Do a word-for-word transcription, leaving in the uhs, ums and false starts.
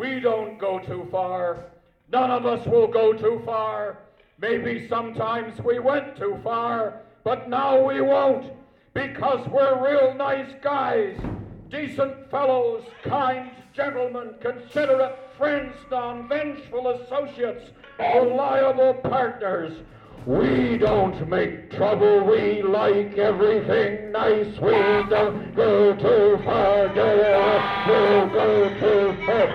We don't go too far. None of us will go too far. Maybe sometimes we went too far, but now we won't, because we're real nice guys, decent fellows, kind gentlemen, considerate friends, non-vengeful associates, reliable partners. We don't make trouble, we like everything nice. We don't go too far, we'll go too far.